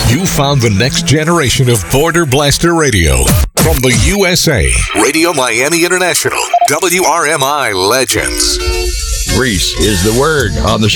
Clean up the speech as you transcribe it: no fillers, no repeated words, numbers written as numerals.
You found the next generation of Border Blaster Radio. From the USA, Radio Miami International, WRMI Legends. Grease is the word on the